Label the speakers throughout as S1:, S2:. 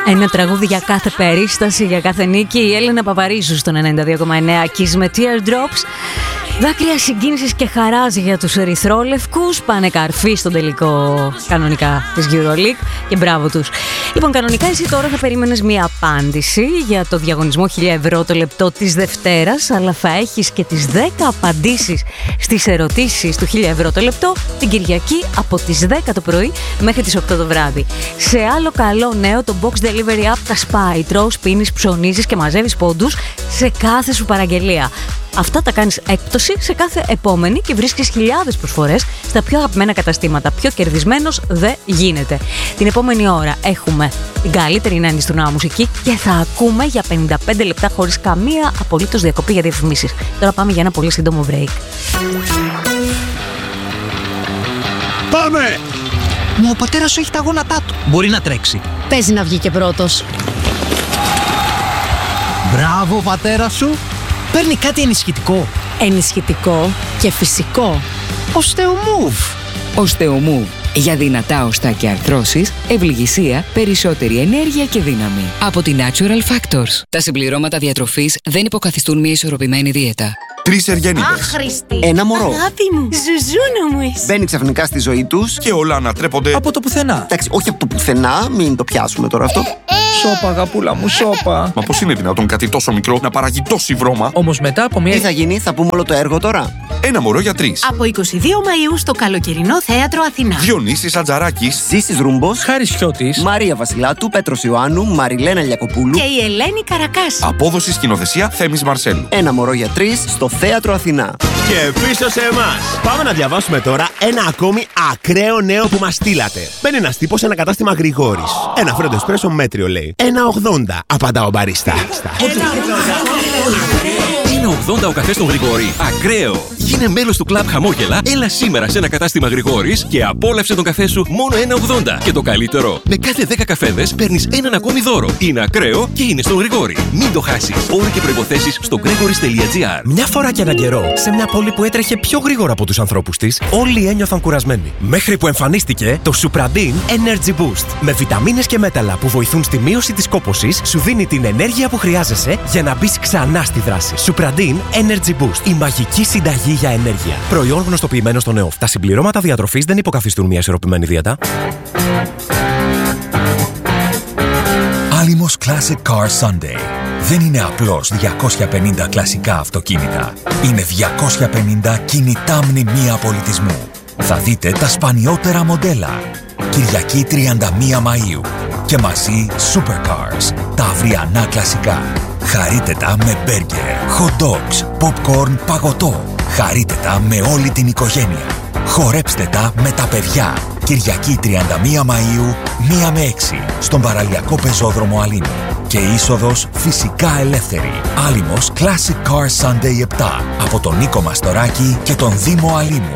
S1: Ένα τραγούδι για κάθε περίσταση, για κάθε νίκη. Η Έλενα Παπαρίζου στον 92,9 Kiss με Teardrops. Δάκρυα συγκίνησης και χαράς για τους ερυθρόλευκους. Πάνε καρφί στον τελικό κανονικά της EuroLeague και μπράβο τους. Λοιπόν, κανονικά εσύ τώρα θα περίμενες μία απάντηση για το διαγωνισμό 1.000 ευρώ το λεπτό της Δευτέρας, αλλά θα έχεις και τις 10 απαντήσεις στις ερωτήσεις του 1.000 ευρώ το λεπτό την Κυριακή από τις 10 το πρωί μέχρι τις 8 το βράδυ. Σε άλλο καλό νέο, το Box Delivery App τα σπάει. Τρως, πίνεις, ψωνίζεις και μαζεύεις πόντους σε κάθε σου παραγγελία. Αυτά τα κάνεις έκπτωση σε κάθε επόμενη και βρίσκεις χιλιάδες προσφορές στα πιο αγαπημένα καταστήματα. Πιο κερδισμένος δεν γίνεται. Την επόμενη ώρα έχουμε την καλύτερη ενάντια του νέου μουσική και θα ακούμε για 55 λεπτά χωρίς καμία απολύτως διακοπή για διαφημίσεις. Τώρα πάμε για ένα πολύ σύντομο break.
S2: Πάμε!
S3: Μα ο πατέρας σου έχει τα γόνατά του. Μπορεί να τρέξει.
S4: Παίζει να βγει και πρώτος.
S3: Μπράβο, πατέρα σου. Παίρνει κάτι ενισχυτικό.
S4: Ενισχυτικό και φυσικό.
S3: Osteomove.
S5: Osteomove. Για δυνατά οστά και αρθρώσεις, ευληγησία, περισσότερη ενέργεια και δύναμη. Από τη Natural Factors. Τα συμπληρώματα διατροφής δεν υποκαθιστούν μια ισορροπημένη δίαιτα.
S2: 3 Εργένιδες.
S4: Άχρηστη.
S2: Ένα μωρό.
S4: Αγάπη μου, ζουζούνα μου εσύ.
S6: Μπαίνει ξαφνικά στη ζωή τους
S2: Και όλα ανατρέπονται
S3: Από το πουθενά.
S6: Εντάξει, όχι από το πουθενά, μην το πιάσουμε τώρα αυτό.
S3: Σώπα, αγαπούλα μου, σώπα.
S2: Μα πώς είναι δυνατόν κάτι τόσο μικρό να παράγει τόση βρώμα?
S3: Όμως μετά από
S6: Τι
S3: μια.
S6: θα γίνει, θα πούμε όλο το έργο τώρα.
S2: Ένα μωρό για 3.
S4: Από 22 Μαΐου στο καλοκαιρινό θέατρο Αθηνά.
S2: Διονύσης Ατζαράκης.
S6: Ζήσης Ρούμπος,
S3: Χάρης Χιώτης.
S6: Μαρία Βασιλάτου, Πέτρος Ιωάννου, Μαριλένα Λιακοπούλου.
S4: Και η Ελένη Καρακάση.
S2: Απόδοση σκηνοθεσία Θέμης Μαρσέλου.
S6: Ένα μωρό για 3 στο θέατρο Αθηνά.
S7: Και πίσω σε εμάς. Πάμε να διαβάσουμε τώρα ένα ακόμη ακραίο νέο που μας στείλατε. Μπαίνει ένας τύπος σε ένα κατάστημα Γρηγόρης. Ένα φρέντο εσπρέσο μέτριο λέει. 1,80 απαντά ο μπαρίστα.
S8: 1,80 ο καφές στον Γρηγόρη. Ακραίο! Γίνε μέλος του κλαμπ Χαμόγελα, έλα σήμερα σε ένα κατάστημα Γρηγόρης και απόλαυσε τον καφέ σου μόνο 1,80. Και το καλύτερο, με κάθε 10 καφέδες παίρνεις έναν ακόμη δώρο. Είναι ακραίο και είναι στον Γρηγόρη. Μην το χάσεις. Όροι και προϋποθέσεις στο gregoris.gr.
S9: Μια φορά και έναν καιρό, σε μια πόλη που έτρεχε πιο γρήγορα από τους ανθρώπους της, όλοι ένιωθαν κουρασμένοι. Μέχρι που εμφανίστηκε το Supradin Energy Boost. Με βιταμίνες και μέταλλα που βοηθούν στη μείωση της κόπωσης, σου δίνει την ενέργεια που χρειάζεσαι για να μπεις ξανά στη δράση. Supradin Energy Boost. Η μαγική συνταγή για ενέργεια. Προϊόν γνωστοποιημένο στο ΕΟΦ. Τα συμπληρώματα διατροφής δεν υποκαθιστούν μια ισορροπημένη δίαιτα.
S10: Allimos Classic Car Sunday. Δεν είναι απλώς 250 κλασικά αυτοκίνητα. Είναι 250 κινητά μνημεία πολιτισμού. Θα δείτε τα σπανιότερα μοντέλα. Κυριακή 31 Μαΐου. Και μαζί Supercars. Τα αυριανά κλασικά. Χαρείτε τα με μπέργκερ, hot dogs, popcorn, παγωτό. Χαρείτε τα με όλη την οικογένεια. Χορέψτε τα με τα παιδιά. Κυριακή 31 Μαΐου, 1 με 6, στον παραλιακό πεζόδρομο Αλήμου. Και είσοδος φυσικά ελεύθερη. Άλυμος Classic Car Sunday 7, από τον Νίκο Μαστοράκη και τον Δήμο Αλήμου.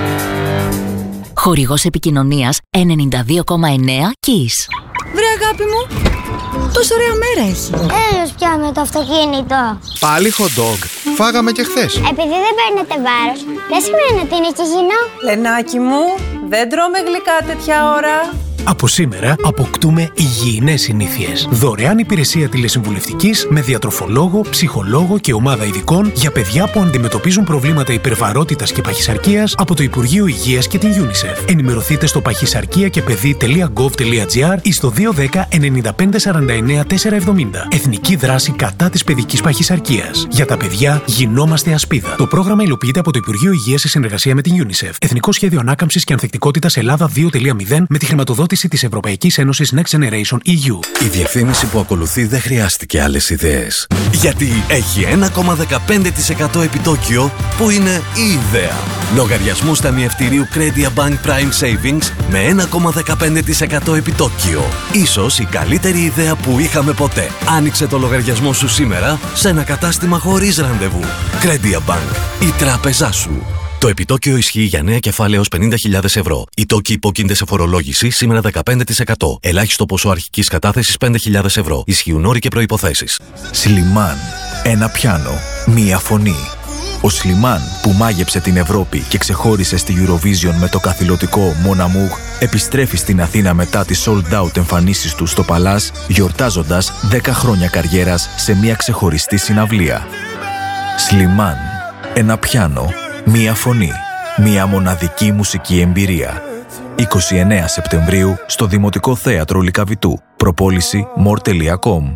S4: Χορηγός επικοινωνίας 92,9 Kiss.
S1: Βρε αγάπη μου, τόσο ωραία μέρα έχει.
S11: Έλος πια με το αυτοκίνητο.
S12: Πάλι hot dog. Φάγαμε και χθες.
S11: Επειδή δεν παίρνετε βάρος, δεν σημαίνει ότι είναι υγιεινό.
S1: Λενάκι μου, δεν τρώμε γλυκά τέτοια ώρα.
S9: Από σήμερα αποκτούμε υγιεινές συνήθειες. Δωρεάν υπηρεσία τηλεσυμβουλευτικής με διατροφολόγο, ψυχολόγο και ομάδα ειδικών για παιδιά που αντιμετωπίζουν προβλήματα υπερβαρότητας και παχυσαρκίας από το Υπουργείο Υγείας και την UNICEF. Ενημερωθείτε στο παχυσαρκία-και-παιδί.gov.gr ή στο 210 95 49 470. Εθνική δράση κατά της παιδικής παχυσαρκίας. Για τα παιδιά γινόμαστε ασπίδα. Το πρόγραμμα υλοποιείται από το Υπουργείο Υγείας σε συνεργασία με την UNICEF. Εθνικό Σχέδιο Ανάκαμψης και Ανθεκτικότητας Ελλάδα 2.0 με τη χρηματοδότηση της Ευρωπαϊκής Ένωσης Next Generation EU.
S10: Η διευθύνηση που ακολουθεί δεν χρειάστηκε άλλες ιδέες. Γιατί έχει 1,15% επιτόκιο που είναι η ιδέα. Λογαριασμούς ταμιευτηρίου Credit Bank Prime Savings με 1,15% επιτόκιο. Ίσως η καλύτερη ιδέα που είχαμε ποτέ. Άνοιξε το λογαριασμό σου σήμερα σε ένα κατάστημα χωρίς ραντεβού. Credit Bank. Η τράπεζά σου. Το επιτόκιο ισχύει για νέα κεφάλαια έως 50.000 ευρώ. Οι τόκοι υπόκεινται σε φορολόγηση σήμερα 15%. Ελάχιστο ποσό αρχικής κατάθεσης 5.000 ευρώ. Ισχύουν όροι και προϋποθέσεις.
S13: Σλιμάν. Ένα πιάνο. Μία φωνή.
S10: Ο Σλιμάν, που μάγεψε την Ευρώπη και ξεχώρισε στη Eurovision με το καθηλωτικό Mon Amour, επιστρέφει στην Αθήνα μετά τις sold out εμφανίσεις του στο Παλάς, γιορτάζοντας 10 χρόνια καριέρας σε μια ξεχωριστή συναυλία. Σλιμάν. Ένα πιάνο, μία φωνή, μία μοναδική μουσική εμπειρία. 29 Σεπτεμβρίου στο Δημοτικό Θέατρο Λυκαβητού. Προπόληση more.com.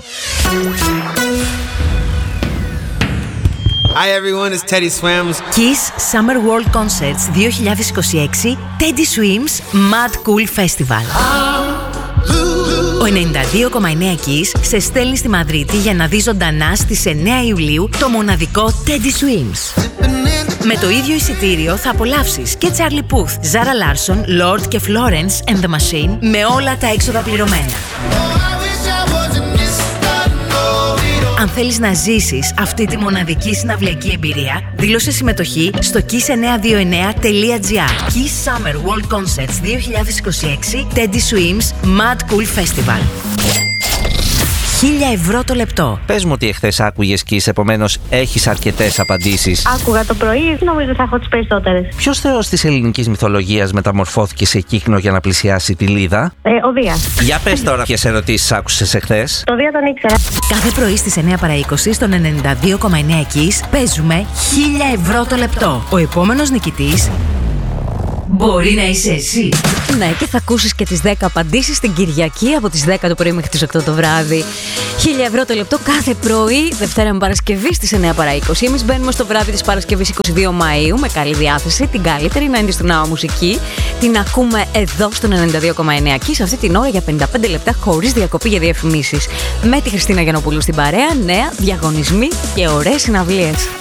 S13: Hi everyone, it's Teddy Swims.
S4: Kiss Summer World Concerts 2026 Teddy Swims Mad Cool Festival. Ο 92,9 Kiss σε στέλνει στη Μαδρίτη για να δει ζωντανά στις 9 Ιουλίου το μοναδικό Teddy Swims. Με το ίδιο εισιτήριο θα απολαύσεις και Charlie Puth, Zara Larsson, Lord και Florence and the Machine με όλα τα έξοδα πληρωμένα. Αν θέλεις να ζήσεις αυτή τη μοναδική συναυλιακή εμπειρία, δήλωσε συμμετοχή στο kiss929.gr. Kiss Summer World Concerts 2026 Teddy Swims Mad Cool Festival. 1.000 ευρώ το λεπτό.
S14: Πες μου ότι εχθές άκουγες Kiss, επομένως έχεις αρκετές απαντήσεις.
S15: Άκουγα το πρωί, νομίζω θα έχω τις περισσότερες.
S14: Ποιος θεός της ελληνικής μυθολογίας μεταμορφώθηκε σε κύκνο για να πλησιάσει τη Λίδα?
S15: Ο Δίας.
S14: Για πες τώρα ποιες ερωτήσεις άκουσες εχθές.
S15: Το Δία τον ήξερα.
S4: Κάθε πρωί στις 9 παρά 20 στον 92,9 Kiss παίζουμε 1.000 ευρώ το λεπτό. Ο επόμενος νικητής μπορεί να είσαι εσύ.
S1: Ναι, και θα ακούσεις και τις 10 απαντήσεις την Κυριακή από τις 10 το πρωί μέχρι τις 8 το βράδυ. 1.000 ευρώ το λεπτό κάθε πρωί, Δευτέρα με Παρασκευή στις 9 παρά 20. Εμείς μπαίνουμε στο βράδυ της Παρασκευής 22 Μαΐου με καλή διάθεση, την καλύτερη 90's του Now μουσική. Την ακούμε εδώ στο 92,9 και σε αυτή την ώρα για 55 λεπτά χωρίς διακοπή για διαφημίσεις. Με τη Χριστίνα Γιαννοπούλου στην παρέα, νέα, διαγωνισμοί και ωραίες συναυλίες.